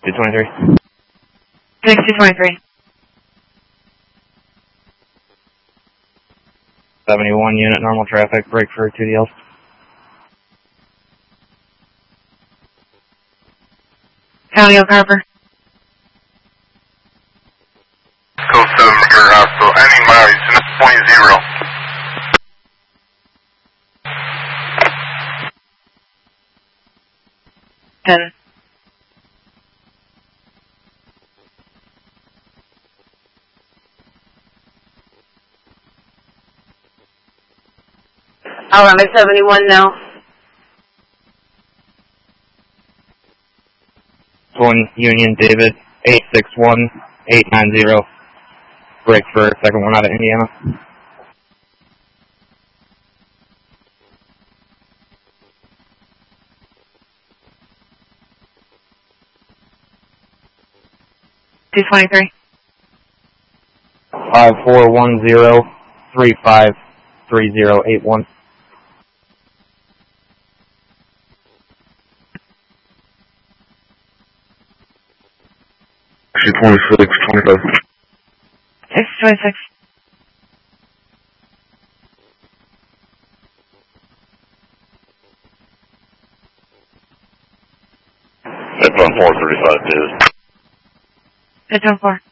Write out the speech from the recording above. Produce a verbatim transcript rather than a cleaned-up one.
two twenty-three. six two twenty-three. seventy-one unit, normal traffic, break for two D Ls. County Oak Harbor. Code seven here, hostile. Ending mileage, nine point zero. ten. I'll run at seventy-one now. One Union, David, eight six one eight nine zero. Break for second one out of Indiana. two twenty-three. five four one zero three five three zero eight one. twenty-six, twenty-five. six twenty-six. That's on four thirty-five, David. six one four.